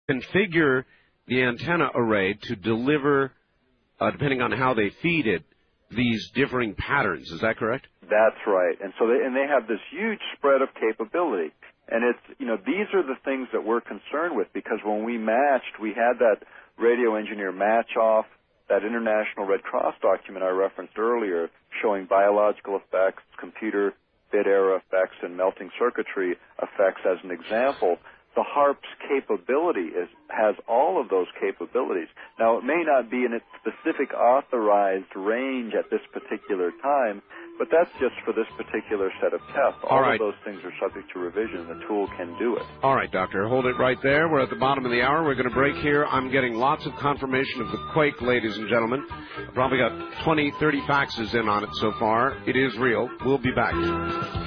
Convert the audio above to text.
configure the antenna array to deliver, depending on how they feed it, these differing patterns. Is that correct? That's right. And so they have this huge spread of capability. And these are the things that we're concerned with, because when we matched, we had that radio engineer match off that International Red Cross document I referenced earlier showing biological effects, computer bit error effects, and melting circuitry effects as an example. The HARP's capability has all of those capabilities. Now, it may not be in its specific authorized range at this particular time, but that's just for this particular set of tests. All of those things are subject to revision. The tool can do it. All right, Doctor. Hold it right there. We're at the bottom of the hour. We're going to break here. I'm getting lots of confirmation of the quake, ladies and gentlemen. I've probably got 20, 30 faxes in on it so far. It is real. We'll be back.